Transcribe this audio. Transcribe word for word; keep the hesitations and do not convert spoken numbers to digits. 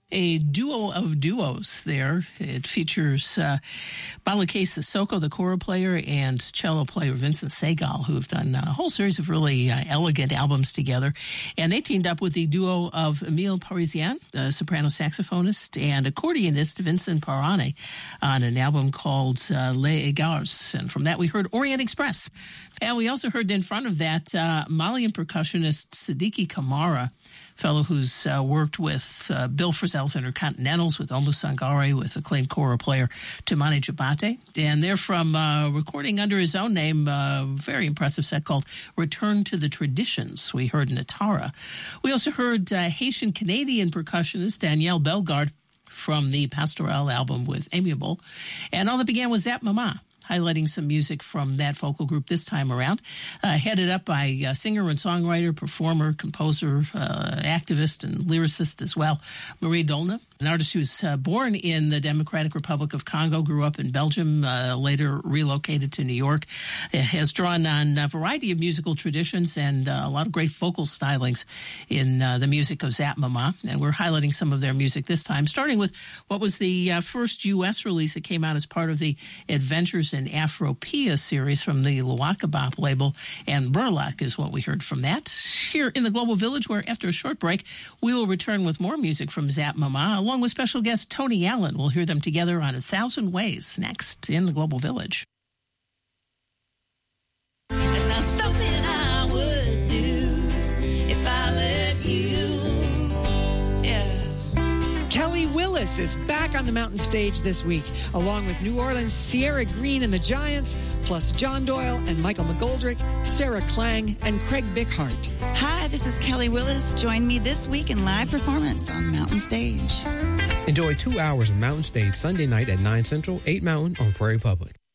A duo of duos there. It features uh, Balake Sissoko, the kora player, and cello player Vincent Segal, who have done a whole series of really uh, elegant albums together. And they teamed up with the duo of Emile Parisien, the soprano saxophonist, and accordionist Vincent Parane on an album called uh, Les Egards. And from that, we heard Orient Express. And we also heard in front of that uh, Malian percussionist Siddiqui Kamara, fellow who's uh, worked with uh, Bill Frisell's Intercontinentals, with Oumou Sangare, with acclaimed kora player Toumani Diabaté. And they're from uh, recording under his own name, a uh, very impressive set called Return to the Traditions. We heard Natara. We also heard uh, Haitian-Canadian percussionist Danielle Bellegarde from the Pastoral album with Amiable. And all that began with Zap Mama, highlighting some music from that vocal group this time around, uh, headed up by uh, singer and songwriter, performer, composer, uh, activist, and lyricist as well, Marie Dolna, an artist who was uh, born in the Democratic Republic of Congo, grew up in Belgium, uh, later relocated to New York, it has drawn on a variety of musical traditions and uh, a lot of great vocal stylings in uh, the music of Zap Mama. And we're highlighting some of their music this time, starting with what was the uh, first U S release that came out as part of the Adventures in Afropia series from the Luwaka Bop label, and Burlak is what we heard from that. Here in the Global Village, where after a short break, we will return with more music from Zap Mama, along with special guest Tony Allen. We'll hear them together on A Thousand Ways next in the Global Village. It's not something I would do if I let you. Yeah. Kelly Willis is back on the Mountain Stage this week, along with New Orleans' Sierra Green and the Giants, plus John Doyle and Michael McGoldrick, Sarah Klang, and Craig Bickhart. Hi, this is Kelly Willis. Join me this week in live performance on Mountain Stage. Enjoy two hours of Mountain Stage Sunday night at nine Central, eight Mountain on Prairie Public.